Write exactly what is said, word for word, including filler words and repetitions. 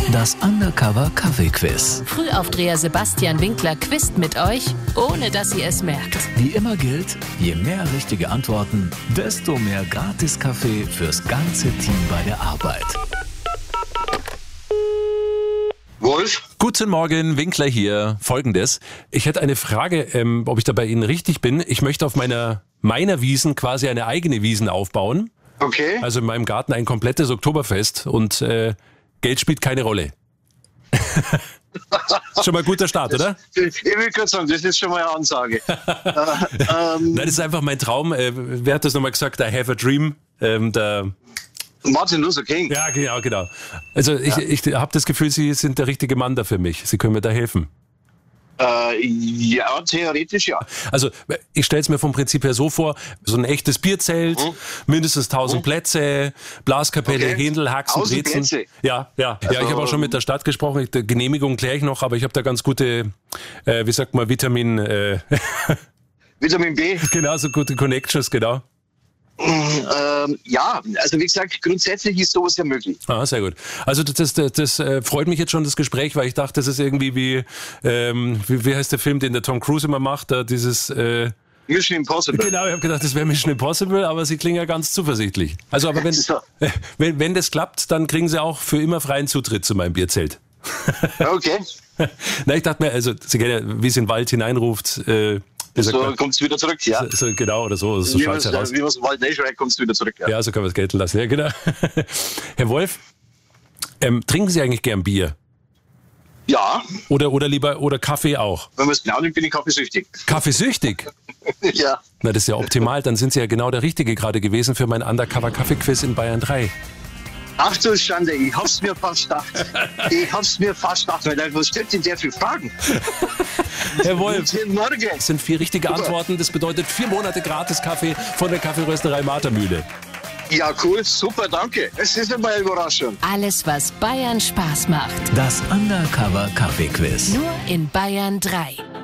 Das Undercover Kaffee-Quiz. Frühaufdreher Sebastian Winkler quizt mit euch, ohne dass ihr es merkt. Wie immer gilt, je mehr richtige Antworten, desto mehr Gratis-Kaffee fürs ganze Team bei der Arbeit. Wolf? Guten Morgen, Winkler hier. Folgendes. Ich hätte eine Frage, ähm, ob ich da bei Ihnen richtig bin. Ich möchte auf meiner, meiner Wiesn quasi eine eigene Wiesn aufbauen. Okay. Also in meinem Garten ein komplettes Oktoberfest und äh, Geld spielt keine Rolle. Schon mal ein guter Start, oder? Ich will gerade sagen, das ist schon mal eine Ansage. äh, ähm, Nein, das ist einfach mein Traum. Äh, wer hat das nochmal gesagt? I have a dream. Ähm, der Martin Luther King. Ja, genau, genau. Also ich, Ja. ich habe das Gefühl, Sie sind der richtige Mann da für mich. Sie können mir da helfen. Äh, ja, theoretisch ja. Also ich stelle es mir vom Prinzip her so vor, so ein echtes Bierzelt, Mhm. mindestens tausend Mhm. Plätze, Blaskapelle, Okay. Händel, Haxen, tausend Brezen. Plätze? Ja, ja. ja, Also, ich habe auch schon mit der Stadt gesprochen, ich, die Genehmigung kläre ich noch, aber ich habe da ganz gute, äh, wie sagt man, Vitamin, äh, Vitamin B. genau, so gute Connections, genau. Ähm, ja, also wie gesagt, grundsätzlich ist sowas ja möglich. Ah, sehr gut. Also das, das, das äh, freut mich jetzt schon, das Gespräch, weil ich dachte, das ist irgendwie wie, ähm, wie, wie heißt der Film, den der Tom Cruise immer macht, da dieses... Äh, Mission Impossible. Genau, ich habe gedacht, das wäre Mission Impossible, aber Sie klingen ja ganz zuversichtlich. Also, aber wenn, So. wenn, wenn das klappt, dann kriegen Sie auch für immer freien Zutritt zu meinem Bierzelt. Okay. Na, ich dachte mir, also Sie kennen ja, wie es in den Wald hineinruft, äh, wie sagt So man? kommt es wieder zurück, ja. So, so, genau, oder so, so Wie schaut es man heraus. es im Wald nicht schreit, kommst du wieder zurück. Ja. Ja, so kann man es gelten lassen. Ja, genau. Herr Wolf, ähm, trinken Sie eigentlich gern Bier? Ja, Oder, oder lieber, oder Kaffee auch? wenn man es genau nimmt, bin ich kaffeesüchtig. Kaffeesüchtig? Ja. Na, das ist ja optimal. Dann sind Sie ja genau der Richtige gerade gewesen für mein Undercover-Kaffee-Quiz in Bayern drei. Ach du Schande, ich hab's mir fast gedacht. Ich hab's mir fast gedacht, weil was stellt denn der für Fragen? Herr Wolf, Guten Morgen. das sind vier richtige Antworten. Das bedeutet vier Monate Gratis-Kaffee von der Kaffeerösterei Matermühle. Ja, cool, super, danke. Es ist immer eine Überraschung. Alles, was Bayern Spaß macht. Das Undercover Kaffee-Quiz. Nur in Bayern drei.